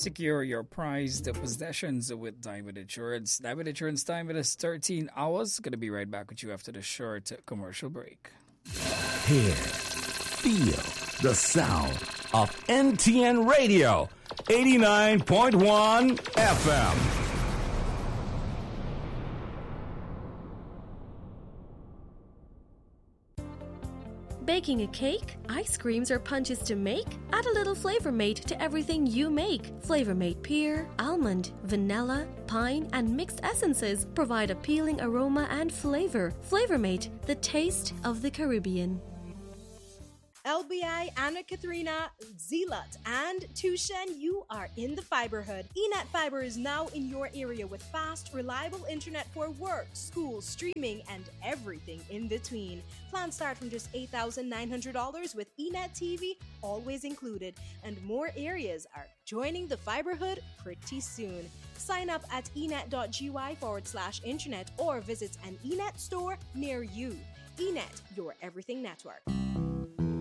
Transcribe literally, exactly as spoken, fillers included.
Secure your prized possessions with Diamond Insurance. Diamond Insurance time it is thirteen hours. Going to be right back with you after the short commercial break. Hear, feel the sound of N T N Radio, eighty-nine point one F M. Baking a cake, ice creams, or punches to make? Add a little Flavor Mate to everything you make. Flavor Mate pear, almond, vanilla, pine, and mixed essences provide appealing aroma and flavor. Flavor Mate, the taste of the Caribbean. L B I, Anna Katharina, Zealot, and Tushen, you are in the Fiberhood. eNet Fiber is now in your area with fast, reliable internet for work, school, streaming, and everything in between. Plans start from just eight thousand nine hundred dollars with eNet T V always included, and more areas are joining the Fiberhood pretty soon. Sign up at enet.gy forward slash internet or visit an eNet store near you. eNet, your everything network.